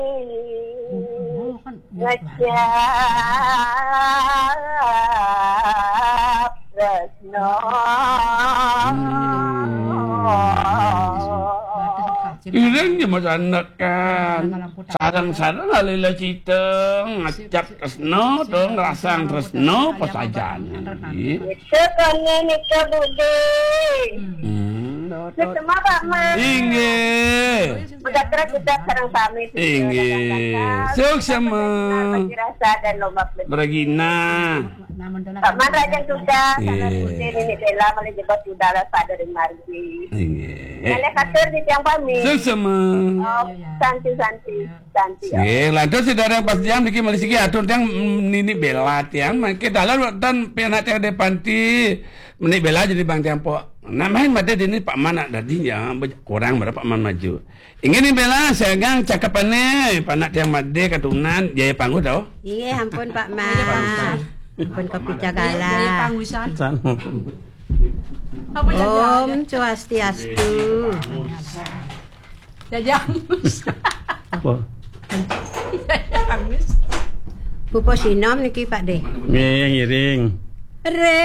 ngecap resno Ireng je macam anak kan. Sarang-sarang alila cita ngacap tresno dong rasang tresno pasajan. sekone nika budi semua Pak Mas udah kira kita sarang sami Sama rasa dan lomba Regina Pak Man Rajang sudah ini Bella malah jebak saudara pada Margi Nenek katur di tiang pami sama santi lantas saudara pas jam diki malih sigi atur tiang nini Bella tiang make dalam dan pianak tiang depanti meni Bella jadi bang tiang po namain made dini Pak Man dadinya kurang berapa Pak Man maju ingin nih Bella saya gang cakapannya panak tiang made katunan jaya panggu tau iya ampun Pak Man ampun kopi cagala Om Swastiastu Jajamus apa Jajamus Pupo sinom niki Pak De ngiring